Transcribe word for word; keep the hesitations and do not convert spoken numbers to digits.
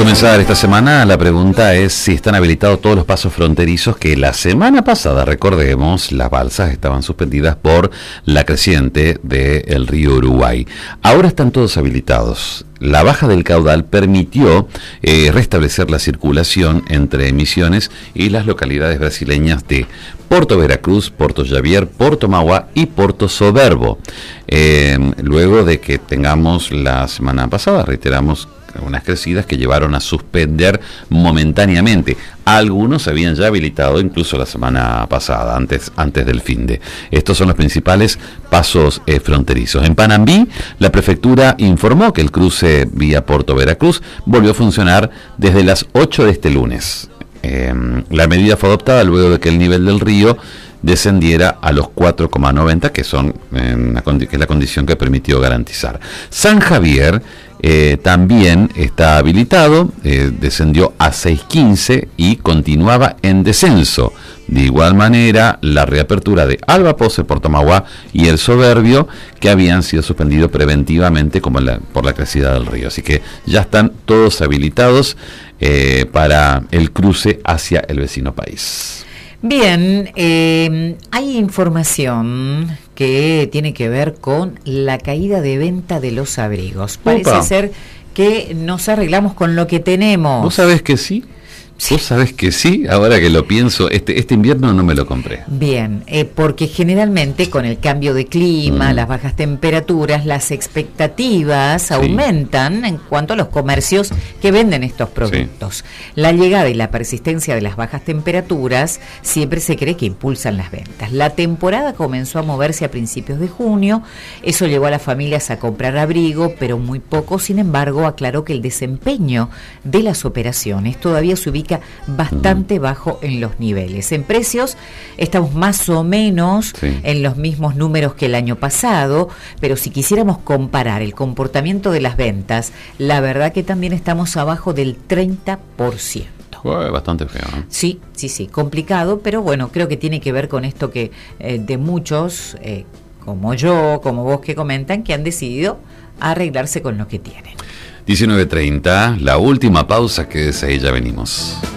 comenzar esta semana, la pregunta es si están habilitados todos los pasos fronterizos que la semana pasada, recordemos, las balsas estaban suspendidas por la creciente del río Uruguay. Ahora están todos habilitados. La baja del caudal permitió eh, restablecer la circulación entre Misiones y las localidades brasileñas de Porto Veracruz, Porto Javier, Porto Mauá y Porto Soberbo. Eh, luego de que tengamos la semana pasada, reiteramos, unas crecidas que llevaron a suspender momentáneamente. Algunos habían ya habilitado incluso la semana pasada, antes, antes del finde. Estos son los principales pasos eh, fronterizos. En Panambí, la prefectura informó que el cruce vía Porto Veracruz volvió a funcionar desde las ocho de este lunes. Eh, la medida fue adoptada luego de que el nivel del río descendiera a los cuatro coma noventa, que son eh, que es la condición que permitió garantizar. San Javier eh, también está habilitado, eh, descendió a seis coma quince y continuaba en descenso. De igual manera, la reapertura de Alba Pose, Porto Mauá y el Soberbio, que habían sido suspendidos preventivamente como la, por la crecida del río. Así que ya están todos habilitados eh, para el cruce hacia el vecino país. Bien, eh, hay información que tiene que ver con la caída de venta de los abrigos. Parece Opa. ser que nos arreglamos con lo que tenemos. ¿Vos sabés que sí? Sí. Vos sabés que sí, ahora que lo pienso, este, este invierno no me lo compré. Bien, eh, porque generalmente con el cambio de clima, mm. las bajas temperaturas, las expectativas sí. aumentan en cuanto a los comercios que venden estos productos. Sí. La llegada y la persistencia de las bajas temperaturas siempre se cree que impulsan las ventas. La temporada comenzó a moverse a principios de junio, eso llevó a las familias a comprar abrigo, pero muy poco. Sin embargo, aclaró que el desempeño de las operaciones todavía se ubica bastante bajo en los niveles. En precios estamos más o menos sí. en los mismos números que el año pasado, pero si quisiéramos comparar el comportamiento de las ventas, la verdad que también estamos abajo del treinta por ciento. Uy, bastante feo, ¿no? Sí, sí, sí, complicado, pero bueno, creo que tiene que ver con esto que eh, de muchos, eh, como yo, como vos que comentan, que han decidido arreglarse con lo que tienen. diecinueve treinta, la última pausa, que es ahí, ya venimos.